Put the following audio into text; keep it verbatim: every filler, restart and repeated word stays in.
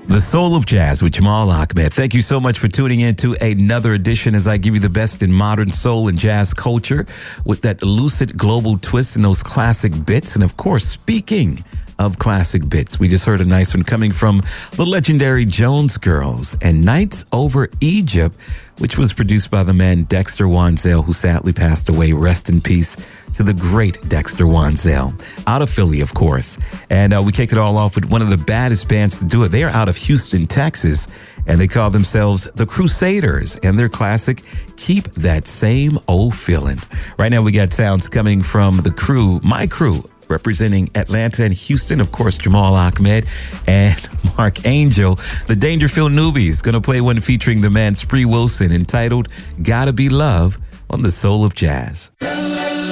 The Soul of Jazz with Jamal Ahmed. Thank you so much for tuning in to another edition as I give you the best in modern soul and jazz culture with that lucid global twist and those classic bits. And of course, speaking of classic bits, we just heard a nice one coming from the legendary Jones Girls and Nights Over Egypt, which was produced by the man Dexter Wansel, who sadly passed away. Rest in peace to the great Dexter Wansel, out of Philly, of course. And uh, we kicked it all off with one of the baddest bands to do it. They are out of Houston, Texas, and they call themselves the Crusaders, and their classic, Keep That Same Old Feeling. Right now we got sounds coming from the crew, my crew, representing Atlanta and Houston, of course, Jamal Ahmed and Mark Angel. The Dangerfield Newbies going to play one featuring the man Spree Wilson entitled Gotta Be Love on the Soul of Jazz.